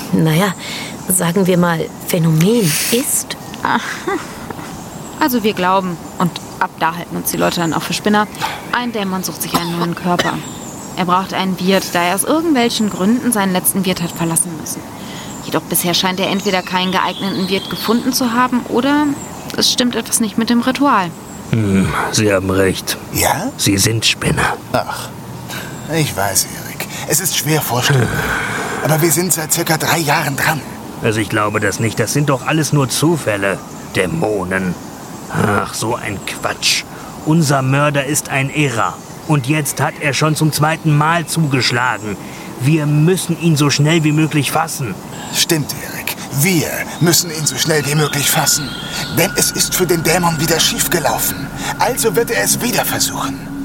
naja, sagen wir mal, Phänomen ist? Also wir glauben, und ab da halten uns die Leute dann auch für Spinner, ein Dämon sucht sich einen neuen Körper. Er braucht einen Wirt, da er aus irgendwelchen Gründen seinen letzten Wirt hat verlassen müssen. Jedoch bisher scheint er entweder keinen geeigneten Wirt gefunden zu haben oder es stimmt etwas nicht mit dem Ritual. Sie haben recht. Ja? Sie sind Spinner. Ach, ich weiß, Erik. Es ist schwer vorstellbar. Aber wir sind seit circa 3 Jahren dran. Also ich glaube das nicht. Das sind doch alles nur Zufälle. Dämonen. Ach, so ein Quatsch. Unser Mörder ist ein Irrer. Und jetzt hat er schon zum 2. Mal zugeschlagen. Wir müssen ihn so schnell wie möglich fassen. Stimmt, Erik. Wir müssen ihn so schnell wie möglich fassen. Denn es ist für den Dämon wieder schiefgelaufen. Also wird er es wieder versuchen.